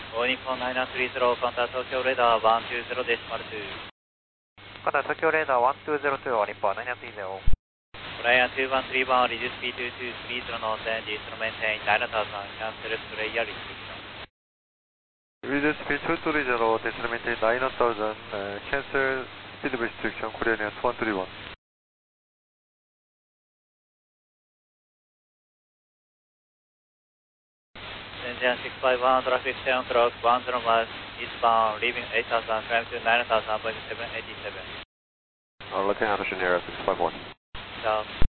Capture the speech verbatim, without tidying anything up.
All Nippon nine nine three zero, contact Tokyo Radar one two zero decimal two. Contact Tokyo Radar one two zero two, All Nippon nine nine three zero. Orion two one three one, reduce speed to two three zero knots and instrument maintain nine thousand, cancel player restriction. Reduce speed two three zero, decimal maintain nine thousand, uh, cancel speed restriction, Korean Air two one three one. Engine six five one, traffic seven o'clock, one zero miles, eastbound, leaving eight thousand, climb to nine thousand, point seven eight seven. Uh, Latin Ocean Air six five one. Ciao.